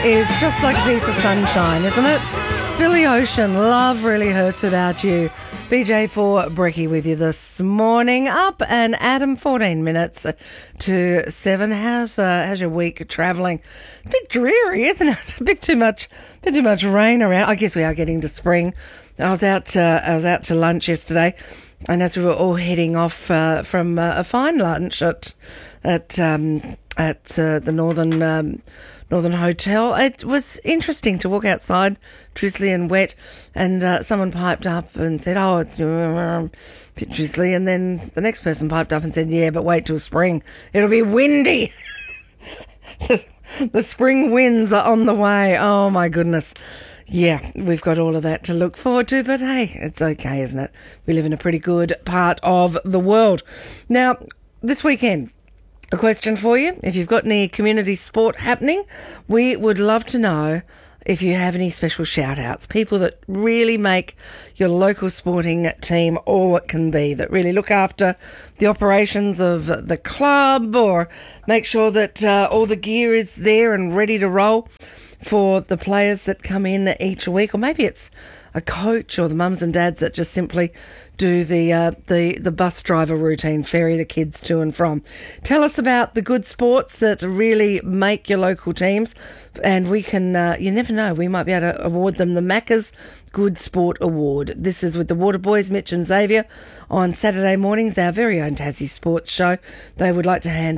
is just like a piece of sunshine, isn't it? Billy Ocean, Love Really Hurts Without You. BJ for Brekkie with you this morning. Up and Adam, 14 minutes to 7. How's your week travelling? A bit dreary, isn't it? A bit too much rain around. I guess we are getting to spring. I was out to lunch yesterday, and as we were all heading off from a fine lunch at the Northern Hotel, it was interesting to walk outside, drizzly and wet, and someone piped up and said, "Oh, it's a bit drizzly," and then the next person piped up and said, "Yeah, but wait till spring, it'll be windy." The spring winds are on the way. Oh my goodness. Yeah, we've got all of that to look forward to, but hey, it's okay, isn't it? We live in a pretty good part of the world. Now, this weekend, a question for you. If you've got any community sport happening, we would love to know if you have any special shout-outs, people that really make your local sporting team all it can be, that really look after the operations of the club or make sure that all the gear is there and ready to roll for the players that come in each week. Or maybe it's a coach or the mums and dads that just simply do the bus driver routine, ferry the kids to and from. Tell us about the good sports that really make your local teams, and we can, you never know, we might be able to award them the Macca's Good Sport Award. This is with the Water Boys, Mitch and Xavier, on Saturday mornings, our very own Tassie Sports Show. They would like to hand